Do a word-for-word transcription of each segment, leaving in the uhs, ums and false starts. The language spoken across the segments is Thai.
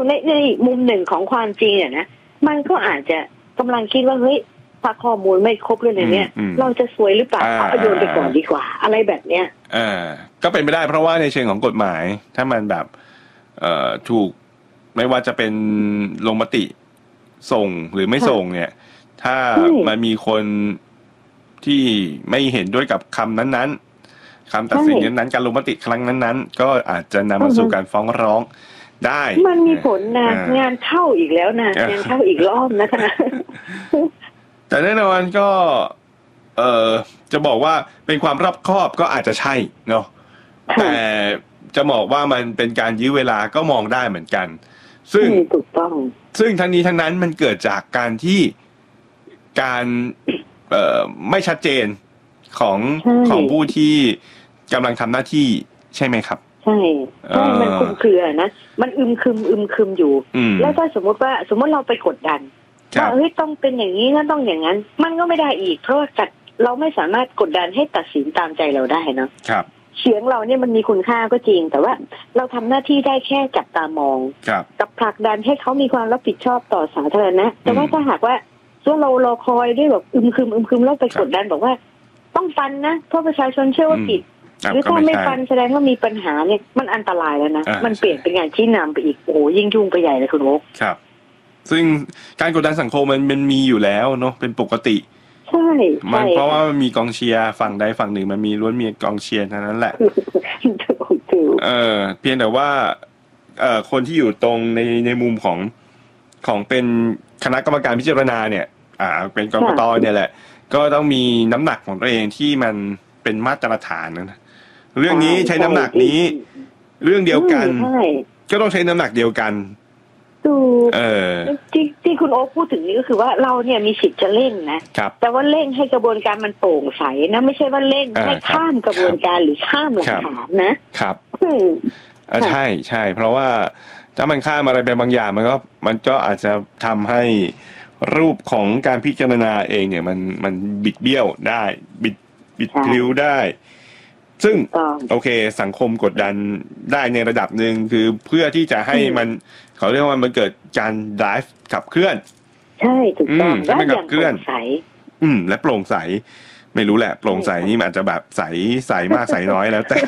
ในในอีกมุมหนึ่งของความจริงเนี่ยนะมันก็อาจจะกำลังคิดว่าเฮ้ยถ้าข้อมูลไม่ครบเรื่องนี้เราจะซวยหรือเปล่าเอาโยนไปก่อนดีกว่าอะไรแบบเนี้ยเออก็เป็นไปได้เพราะว่าในเชิงของกฎหมายถ้ามันแบบเอ่อถูกไม่ว่าจะเป็นลงมติส่งหรือไม่ส่งเนี่ยถ้ามันมีคนที่ไม่เห็นด้วยกับคำนั้นๆคำตัดสินนั้นๆการลงมติครั้งนั้นๆก็อาจจะนำมาสู่การฟ้องร้องได้มันมีผลนะงานเข้าอีกแล้วนะงานเข้าอีกรอบนะคะแต่แน่นอนก็เอ่อจะบอกว่าเป็นความรอบคอบก็อาจจะใช่เนาะแต่จะบอกว่ามันเป็นการยื้อเวลาก็มองได้เหมือนกันซึ่งถูกต้องซึ่งทั้งนี้ทั้งนั้นมันเกิดจากการที่การเอ่อไม่ชัดเจนของของผู้ที่กำลังทำหน้าที่ใช่ไหมครับใช่ใช่มันคลุมเครือนะมันอึมครึมอึมครึมอยู่แล้วถ้าสมมติว่าสมมติเราไปกดดันว่าเฮ้ยต้องเป็นอย่างนี้งั้นต้องอย่างนั้นมันก็ไม่ได้อีกเพราะว่าจัดเราไม่สามารถกดดันให้ตัดสินตามใจเราได้เนาะเสียงเราเนี่ยมันมีคุณค่าก็จริงแต่ว่าเราทำหน้าที่ได้แค่จับตามองกับผลักดันให้เขามีความรับผิดชอบต่อสาธารณะแต่ว่าถ้าหากว่าส่วนเรารอคอยด้วยแบบอึมครึมอึมครึมแล้วไปกดดันบอกว่าต้องฟันนะเพราะประชาชนเชื่อว่าผิดหรือถ้าไม่ฟันแสดงว่ามีปัญหาเนี่ยมันอันตรายแล้วนะมันเปลี่ยนเป็นงานชี้นำไปอีกโอ้ยิ่งยุ่งไปใหญ่เลยคุณโอ๊คครับซึ่งการกดดันสังคมมันมันมีอยู่แล้วเนาะเป็นปกติใช่มันเพราะว่ามันมีกองเชียร์ฝั่งใดฝั่งหนึ่งมันมีล้วนมีกองเชียร์เท่านั้นแหละเออเพียงแต่ว่าเอ่อคนที่อยู่ตรงในในมุมของของเป็นคณะกรรมการพิจารณาเนี่ยอ่าเป็นกกต.เนี่ยแหละก็ต้องมีน้ำหนักของตัวเองที่มันเป็นมาตรฐานนะเรื่องนี้ใช้น้ำหนักนี้เรื่องเดียวกันก็ต้องใช้น้ำหนักเดียวกันดูเออที่ที่คุณโอ๊คพูดถึงนี่ก็คือว่าเราเนี่ยมีสิทธิ์จะเร่งนะแต่ว่าเร่งให้กระบวนการมันโปร่งใสนะไม่ใช่ว่าเร่งให้ข้ามกระบวนการหรือข้ามหลักฐานนะครับอ่าใช่ใช่เพราะว่าถ้ามันข้ามอะไรไปบางอย่างมันก็มันก็อาจจะทำให้รูปของการพิจารณาเองเนี่ยมันมันบิดเบี้ยวได้บิดบิดพลิ้วได้ซึ่งโอเคสังคมกดดันได้ในระดับหนึ่งคือเพื่อที่จะให้มันเขาเรียกว่ามันเกิดการ drive ขับเคลื่อนใช่ถูกต้องและมันขับเคลื่อนอืมและโปร่งใสไม่รู้แหละโปร่งใสนี่มันอาจจะแบบใสใสมากใสน้อยแล้วแต่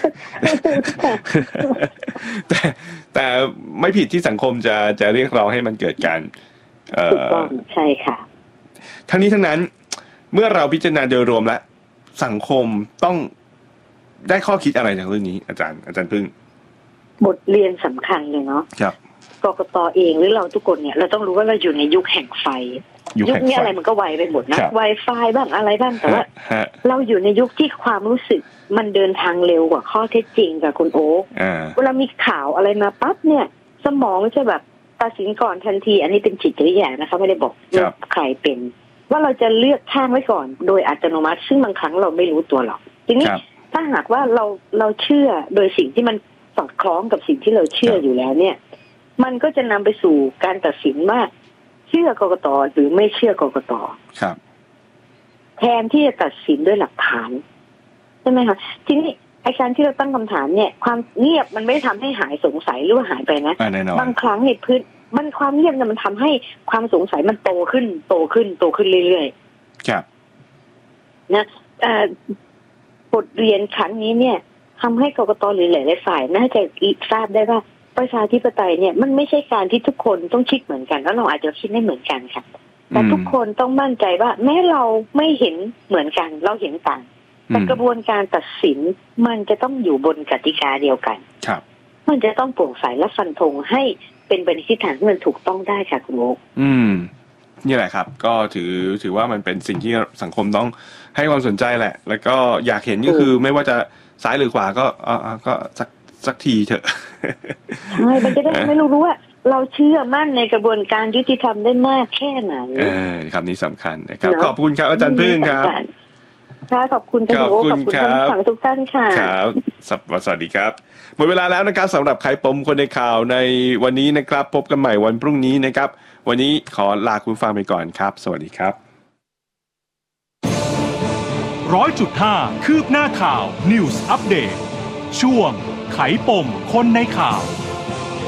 แต่แต่ไม่ผิดที่สังคมจะจะเรียกร้องให้มันเกิดการเอ่อใช่ค่ะทั้งนี้ทั้งนั้นเมื่อเราพิจารณาโดยรวมแล้วสังคมต้องได้ข้อคิดอะไรจากเรื่องนี้อาจารย์อาจารย์พึ่งบทเรียนสำคัญเลยเนาะครับกกต.เองหรือเราทุกคนเนี่ยเราต้องรู้ว่าเราอยู่ในยุคแห่งไฟยุคนี้อะไรมันก็ไวไปหมดนะ Wi-Fi บ้างอะไรบ้างแต่ว่าเราอยู่ในยุคที่ความรู้สึกมันเดินทางเร็วกว่าข้อเท็จจริงกับคุณโอ๊คเวลามีข่าวอะไรมาปั๊บเนี่ยสมองจะแบบตัดสินก่อนทันทีอันนี้เป็นจิตวิทยานะคะไม่ได้บอกใครเป็นว่าเราจะเลือกข้างไว้ก่อนโดยอัตโนมัติซึ่งบางครั้งเราไม่รู้ตัวหรอกทีนี้ถ้าหากว่าเราเราเชื่อโดยสิ่งที่มันสอดคล้องกับสิ่งที่เราเชื่ออยู่แล้วเนี่ยมันก็จะนำไปสู่การตัดสินว่าเชื่อกกต.หรือไม่เชื่อกกต. ครับแทนที่จะตัดสินด้วยหลักฐานใช่ไหมคะทีนี้ไอ้การที่เราตั้งคำถามเนี่ยความเงียบมันไม่ได้ทำให้หายสงสัยหรือว่าหายไปนะบางครั้งเนี่ยพื้นมันความเงียบเนี่ยมันทำให้ความสงสัยมันโตขึ้นโตขึ้นโตขึ้นเรื่อยๆครับนะบทเรียนครั้งนี้เนี่ยทำให้กกต.หรือหลายๆฝ่ายน่าจะทราบได้ว่าประชาธิปไตยเนี่ยมันไม่ใช่การที่ทุกคนต้องคิดเหมือนกันแล้วเราอาจจะคิดไม่เหมือนกันค่ะแต่ทุกคนต้องมั่นใจว่าแม้เราไม่เห็นเหมือนกันเราเห็นต่างแต่กระบวนการตัดสินมันจะต้องอยู่บนกติกาเดียวกันครับมันจะต้องโปร่งใสและฟันธงให้เป็นไปในทิศทางที่มันถูกต้องได้ค่ะคุณโอ๊คอืมนี่แหละครับก็ถือถือว่ามันเป็นสิ่งที่สังคมต้องให้ความสนใจแหละแล้วก็อยากเห็นก็คือไม่ว่าจะซ้ายหรือขวาก็อ่าก็สักสักทีเถอะใช่มันจะได้ไม่รู้ว่าเราเชื่อมั่นในกระบวนการยุติธรรมได้มากแค่ไหนเออคำนี้สำคัญนะครับขอบคุณครับอาจารย์พึ่งครับค่ะขอบคุณคุณโอ๊คขอบคุณท่านผู้ฟังทุกท่านค่ะครับสวัสดีครับหมดเวลาแล้วนะครับสำหรับไขปมคนในข่าวในวันนี้นะครับพบกันใหม่วันพรุ่งนี้นะครับวันนี้ขอลาคุณฟังไปก่อนครับสวัสดีครับร้อยจุดห้าคืบหน้าข่าว News Update ช่วงไขปมคนในข่าว